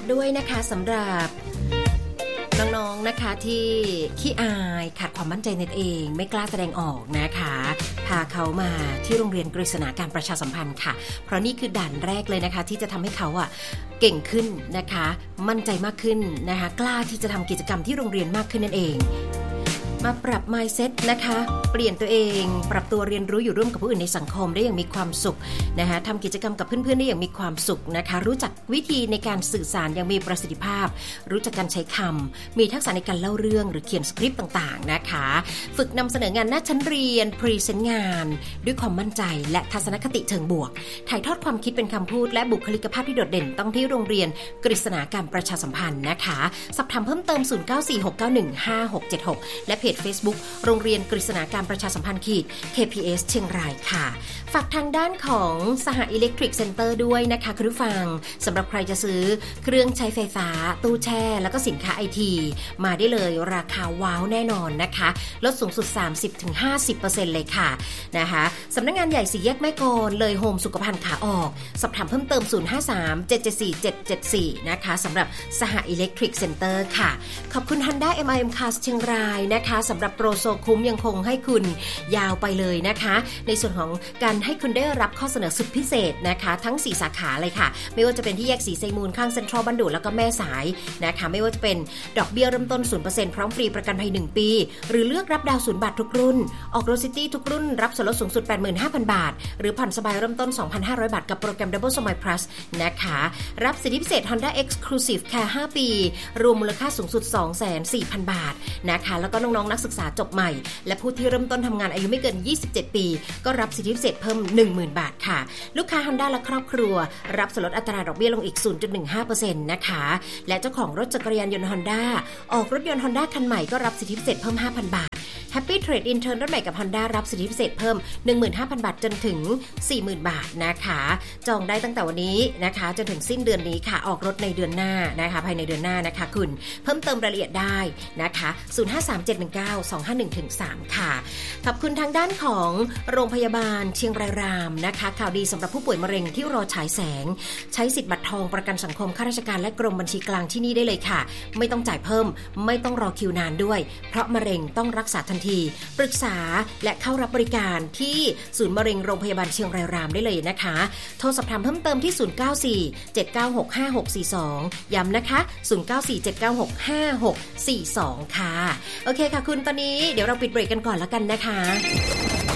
ด้วยนะคะสำหรับน้องๆนะคะที่ขี้อายขาดความมั่นใจในตัวเองไม่กล้าแสดงออกนะคะพาเขามาที่โรงเรียนกฤษณาการประชาสัมพันธ์ค่ะเพราะนี่คือด่านแรกเลยนะคะที่จะทำให้เขาเก่งขึ้นนะคะมั่นใจมากขึ้นนะคะกล้าที่จะทำกิจกรรมที่โรงเรียนมากขึ้นนั่นเองมาปรับ mindset นะคะเปลี่ยนตัวเองปรับตัวเรียนรู้อยู่ร่วมกับผู้อื่นในสังคมได้อย่างมีความสุขนะคะทำกิจกรรมกับเพื่อนๆได้อย่างมีความสุขนะคะรู้จักวิธีในการสื่อสารอย่างมีประสิทธิภาพรู้จักการใช้คำมีทักษะในการเล่าเรื่องหรือเขียนสคริปต์ต่างๆนะคะฝึกนำเสนองานหน้าชั้นเรียนพรีเซนต์งานด้วยความมั่นใจและทัศนคติเชิงบวกถ่ายทอดความคิดเป็นคำพูดและบุคลิกภาพที่โดดเด่นต้องที่โรงเรียนกฤษณาการประชาสัมพันธ์นะคะสอบถามเพิ่มเติม0946915676และเพจ Facebook โรงเรียนกฤษณาการประชาสัมพันธ์KPS เชียงรายค่ะฝากทางด้านของสหอิเล็กทริกเซ็นเตอร์ด้วยนะคะคุณผู้ฟังสำหรับใครจะซื้อเครื่องใช้ไฟฟ้าตู้แช่แล้วก็สินค้าไอทีมาได้เลยราคาว้าวแน่นอนนะคะลดสูงสุด 30-50% เลยค่ะนะคะสำนักงานใหญ่สี่แยกแม่กลเลยโฮมสุขภัณฑ์ขาออกสอบถามเพิ่มเติม053-774-774นะคะสำหรับสหอิเล็กทริกเซ็นเตอร์ค่ะขอบคุณ Honda MIM Cars เชียงรายนะคะสำหรับโปรโซคุ้มยังคงให้คุณยาวไปเลยนะคะในส่วนของการให้คุณได้รับข้อเสนอสุดพิเศษนะคะทั้ง4สาขาเลยค่ะไม่ว่าจะเป็นที่แยกสีไซมูลข้างเซ็นทรัลบันดุแล้วก็แม่สายนะคะไม่ว่าจะเป็นดอกเบี้ยเริ่มต้น 0% พร้อมฟรีประกันภัย1ปีหรือเลือกรับดาวน์0 บาททุกรุ่นออกโรซิตี้ทุกรุ่นรับส่วนลดสูงสุด 85,000 บาทหรือผ่อนสบายเริ่มต้น 2,500 บาทกับโปรแกรม Double Smile Plus นะคะรับสิทธิพิเศษ Honda Exclusive Care 5 ปีรวมมูลค่าสูงสุด 240,000 บาทนะคะแล้วก็น้องๆนักศึกษาจบใหม่และผู้ที่เริ่มต้นทำงานอายุไม่เกิน27ปีก็รับสิทธิพิเศษเพิ่ม 10,000 บาทค่ะลูกค้า Honda และครอบครัวรับส่วนลดอัตราดอกเบี้ยลงอีก 0.15% นะคะและเจ้าของรถจักรยานยนต์ Honda ออกรถยนต์ Honda คันใหม่ก็รับสิทธิพิเศษเพิ่ม 5,000 บาทHappy Trade In Turn รถใหม่กับ Honda รับสิทธิพิเศษเพิ่ม 15,000 บาทจนถึง 40,000 บาทนะคะจองได้ตั้งแต่วันนี้นะคะจนถึงสิ้นเดือนนี้ค่ะออกรถในเดือนหน้านะคะภายในเดือนหน้านะคะคุณเพิ่มเติมรายละเอียดได้นะคะ0537192513ค่ะขอบคุณทางด้านของโรงพยาบาลเชียงรายรามนะคะข่าวดีสำหรับผู้ป่วยมะเร็งที่รอฉายแสงใช้สิทธิ์บัตรทองประกันสังคมข้าราชการและกรมบัญชีกลางที่นี่ได้เลยค่ะไม่ต้องจ่ายเพิ่มไม่ต้องรอคิวนานด้วยเพราะมะเร็งต้องรักษาทันทีปรึกษาและเข้ารับบริการที่ศูนย์มะเร็งโรงพยาบาลเชียงรายรามได้เลยนะคะโทรสอบถามเพิ่มเติมที่0947965642ย้ำนะคะ0947965642ค่ะโอเคค่ะคุณตอนนี้เดี๋ยวเราปิดเบรกกันก่อนแล้วกันนะคะ